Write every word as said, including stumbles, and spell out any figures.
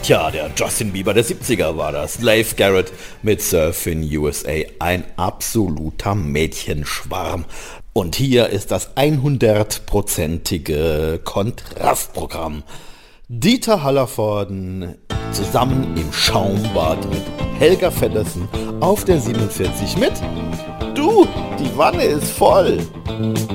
Tja, der Justin Bieber der siebziger war das. Leif Garrett mit Surfin' U S A. Ein absoluter Mädchenschwarm. Und hier ist das hundertprozentige Kontrastprogramm. Dieter Hallervorden zusammen im Schaumbad mit Helga Feddersen auf der siebenundvierzig mit Du, die Wanne ist voll.